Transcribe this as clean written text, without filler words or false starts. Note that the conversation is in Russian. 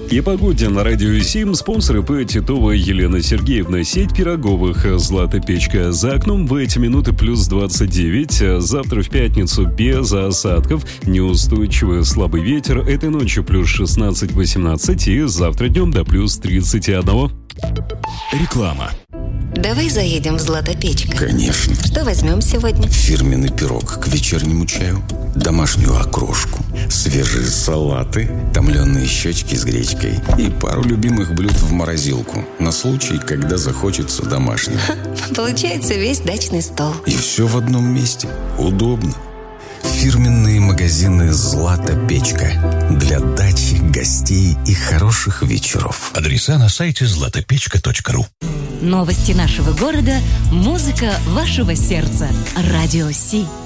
И погоде на радио 7. Спонсор ИП Титова Елена Сергеевна. Сеть пироговых «Злата Печка». За окном в эти минуты плюс 29. Завтра в пятницу без осадков. Неустойчивый слабый ветер. Этой ночью плюс 16-18. И завтра днем до плюс 31. Реклама. Давай заедем в «Злата Печка». Конечно. Что возьмем сегодня? Фирменный пирог к вечернему чаю, домашнюю окрошку, свежие салаты, томленые щечки с гречкой и пару любимых блюд в морозилку на случай, когда захочется домашнего. Получается весь дачный стол. И все в одном месте. Удобно. Фирменные магазины «Злата Печка» для дачи, гостей и хороших вечеров. Адреса на сайте zlatopechka.ru. Новости нашего города, музыка вашего сердца. Радио Си.